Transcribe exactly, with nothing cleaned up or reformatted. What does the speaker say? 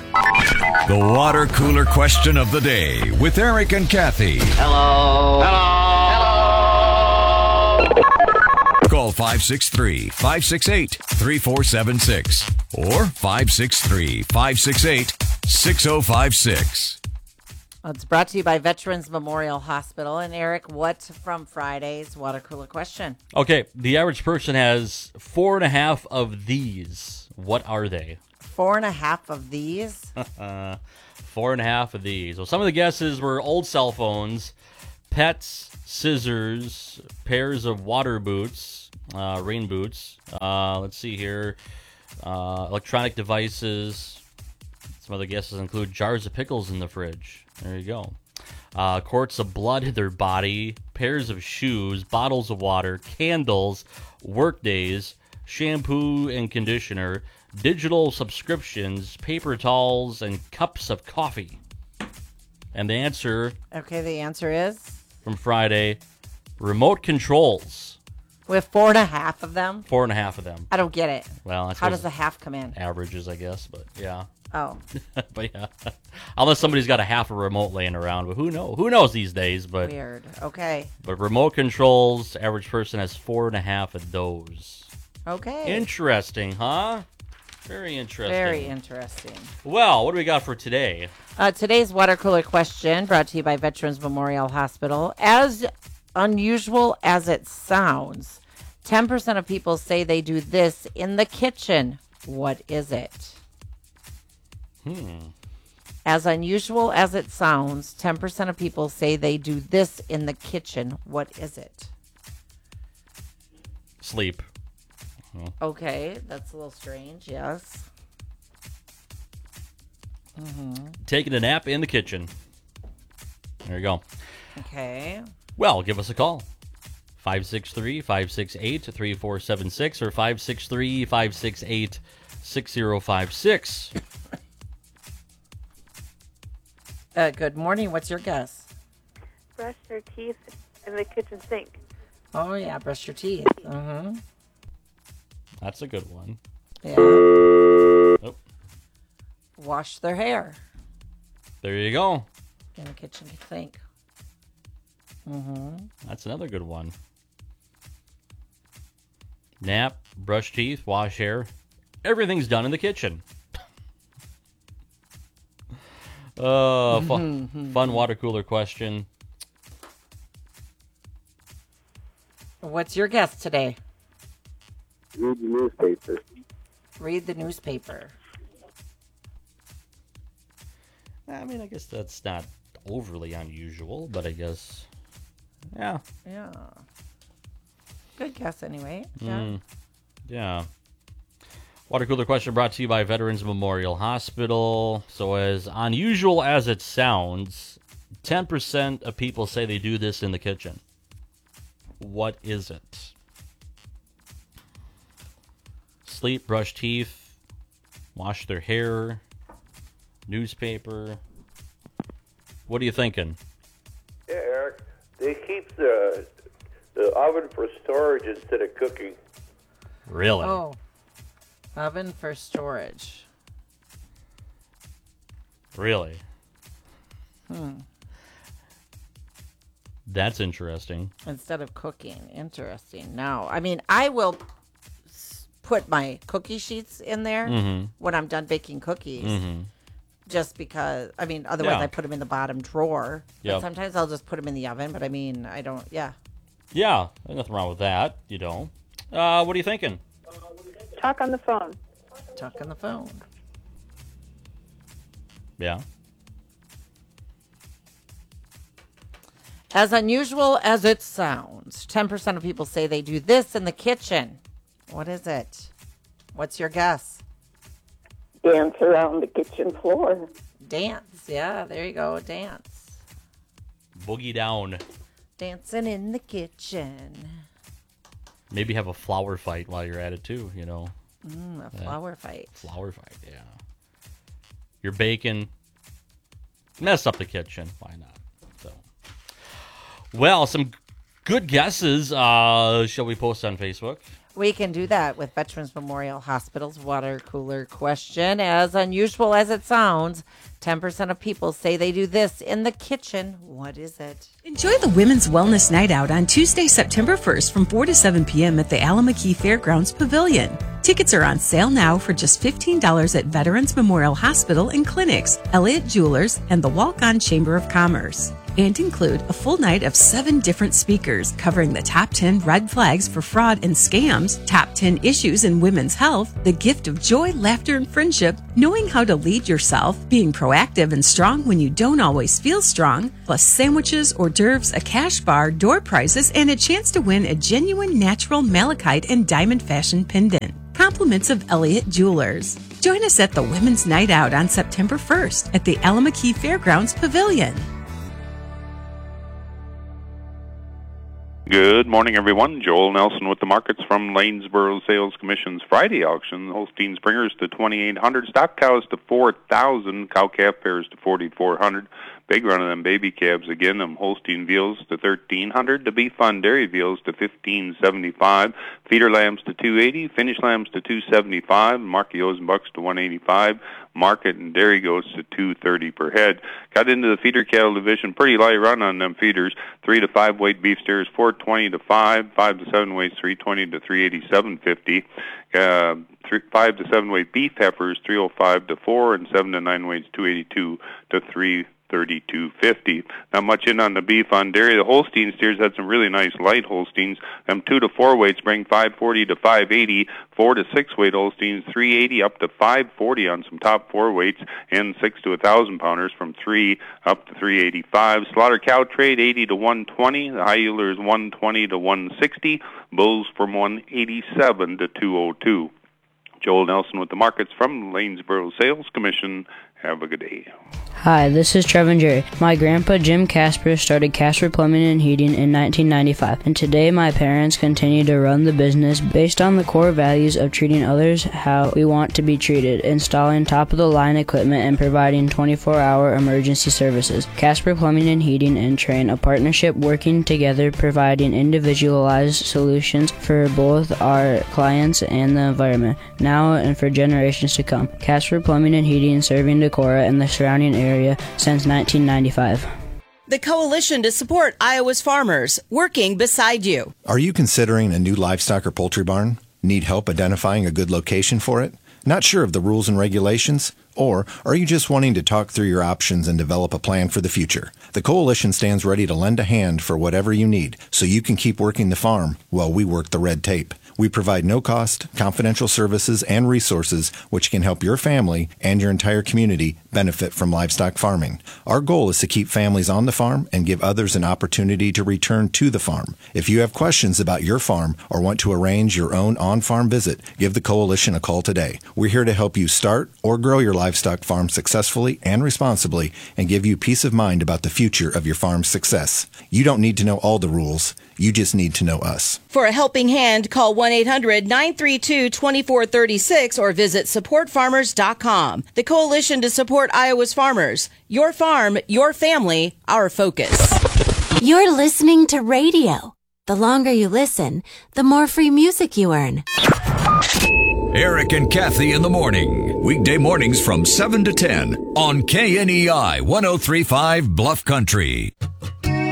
The water cooler question of the day with Eric and Kathy. Hello. Hello. Hello. Call five six three, five six eight, three four seven six or five six three, five six eight, six oh five six. It's brought to you by Veterans Memorial Hospital. And Eric, what from Friday's water cooler question? Okay, the average person has four and a half of these. What are they? Four and a half of these? uh, four and a half of these. Well, some of the guesses were old cell phones, pets, scissors, pairs of water boots, uh, rain boots. Uh, let's see here. Uh, electronic devices. Some other guesses include jars of pickles in the fridge. There you go. Uh, quarts of blood in their body, pairs of shoes, bottles of water, candles, work days, shampoo and conditioner, digital subscriptions, paper towels, and cups of coffee. And the answer... Okay, the answer is? From Friday, remote controls. With four and a half of them? Four and a half of them. I don't get it. Well, I How does the half come in? Averages, I guess, but yeah. Oh. But yeah. Unless somebody's got a half a remote laying around, but who knows? Who knows these days? But weird. Okay. But remote controls, average person has four and a half of those. Okay. Interesting, huh? Very interesting. Very interesting. Well, what do we got for today? Uh, today's water cooler question brought to you by Veterans Memorial Hospital. As unusual as it sounds, ten percent of people say they do this in the kitchen. What is it? Hmm. As unusual as it sounds, ten percent of people say they do this in the kitchen. What is it? Sleep. Okay, that's a little strange, yes. Mm-hmm. Taking a nap in the kitchen. There you go. Okay. Well, give us a call. five six three, five six eight, three four seven six or five six three, five six eight, six oh five six. Uh, good morning. What's your guess? Brush your teeth in the kitchen sink. Oh, yeah, brush your teeth. Mm-hmm. That's a good one. Yeah. Oh. Wash their hair. There you go. In the kitchen sink. Mm-hmm. That's another good one. Nap, brush teeth, wash hair. Everything's done in the kitchen. uh, fun, fun water cooler question. What's your guess today? Read the newspaper. Read the newspaper. I mean, I guess that's not overly unusual, but I guess, yeah. Yeah. Good guess anyway. Yeah. Mm, yeah. Water cooler question brought to you by Veterans Memorial Hospital. So as unusual as it sounds, ten percent of people say they do this in the kitchen. What is it? Sleep, brush teeth, wash their hair, newspaper. What are you thinking? Yeah, Eric, they keep the the oven for storage instead of cooking. Really? Oh. Oven for storage. Really? Hmm. That's interesting. Instead of cooking. Interesting. Now, I mean, I will s- put my cookie sheets in there Mm-hmm. when I'm done baking cookies. Mm-hmm. Just because, I mean, otherwise Yeah. I put them in the bottom drawer. Yep. But sometimes I'll just put them in the oven, but I mean, I don't, yeah. Yeah, there's nothing wrong with that, you know. Uh, what are you thinking? Talk on the phone. Talk on the phone. Yeah. As unusual as it sounds, ten percent of people say they do this in the kitchen. What is it? What's your guess? Dance around the kitchen floor. Dance. Yeah, there you go. Dance. Boogie down. Dancing in the kitchen. Maybe have a flower fight while you're at it too, you know. Mm, a Yeah. flower fight. Flower fight, yeah. You're baking. Mess up the kitchen. Why not? So, well, some good guesses. Uh, shall we post on Facebook? We can do that with Veterans Memorial Hospital's water cooler question. As unusual as it sounds, ten percent of people say they do this in the kitchen. What is it? Enjoy the Women's Wellness Night Out on Tuesday, September first from four to seven p.m. at the Alameda Fairgrounds Pavilion. Tickets are on sale now for just fifteen dollars at Veterans Memorial Hospital and Clinics, Elliott Jewelers, and the Walk-On Chamber of Commerce. And include a full night of seven different speakers covering the top ten red flags for fraud and scams, top ten issues in women's health, the gift of joy, laughter, and friendship, knowing how to lead yourself, being proactive and strong when you don't always feel strong, plus sandwiches, hors d'oeuvres, a cash bar, door prizes, and a chance to win a genuine natural malachite and diamond fashion pendant. Compliments of Elliott Jewelers. Join us at the Women's Night Out on September first at the Alameda Fairgrounds Pavilion. Good morning, everyone. Joel Nelson with the markets from Lanesboro Sales Commission's Friday auction. Holstein Springers to twenty-eight hundred, stock cows to four thousand, cow-calf pairs to forty-four hundred. Big run of them baby calves again. Them Holstein veals to thirteen hundred. The beef on dairy veals to fifteen seventy-five. Feeder lambs to two eighty. Finished lambs to two seventy-five. Marquios and bucks to one eighty-five. Market and dairy goats to two thirty per head. Got into the feeder cattle division. Pretty light run on them feeders. Three to five weight beef steers four twenty to five. Five to seven weights three twenty to three eighty-seven fifty. Uh, three, five to seven weight beef heifers three oh five to four, and seven to nine weights two eighty-two to three thirty-two fifty. Not much in on the beef on dairy. The Holstein steers had some really nice light Holsteins. Them two to four weights bring five forty to five eighty. Four to six weight Holsteins three eighty up to five forty on some top four weights, and six to a thousand pounders from three up to three eighty-five. Slaughter cow trade eighty to one twenty. The high yielders one twenty to one sixty. Bulls from one eighty-seven to two oh two. Joel Nelson with the markets from Lanesboro Sales Commission. Have a good day. Hi, this is Trevin Jerry. My grandpa Jim Casper started Casper Plumbing and Heating in nineteen ninety-five, and today my parents continue to run the business based on the core values of treating others how we want to be treated, installing top-of-the-line equipment, and providing twenty-four hour emergency services. Casper Plumbing and Heating and Train, a partnership working together providing individualized solutions for both our clients and the environment, now and for generations to come. Casper Plumbing and Heating serving Decorah and the surrounding area since nineteen ninety-five. The Coalition to Support Iowa's Farmers, working beside you. Are you considering a new livestock or poultry barn? Need help identifying a good location for it? Not sure of the rules and regulations? Or are you just wanting to talk through your options and develop a plan for the future? The Coalition stands ready to lend a hand for whatever you need so you can keep working the farm while we work the red tape. We provide no-cost, confidential services and resources which can help your family and your entire community benefit from livestock farming. Our goal is to keep families on the farm and give others an opportunity to return to the farm. If you have questions about your farm or want to arrange your own on-farm visit, give the Coalition a call today. We're here to help you start or grow your livestock farm successfully and responsibly and give you peace of mind about the future of your farm's success. You don't need to know all the rules. You just need to know us. For a helping hand, call one eight hundred nine three two two four three six or visit support farmers dot com. The Coalition to Support Iowa's Farmers. Your farm, your family, our focus. You're listening to radio. The longer you listen, the more free music you earn. Eric and Kathy in the morning. Weekday mornings from seven to ten on K N E I one oh three point five Bluff Country.